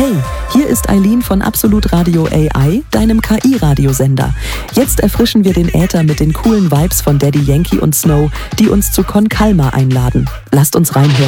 Hey, hier ist Eileen von Absolut Radio AI, deinem KI-Radiosender. Jetzt erfrischen wir den Äther mit den coolen Vibes von Daddy Yankee und Snow, die uns zu Con Calma einladen. Lasst uns reinhören.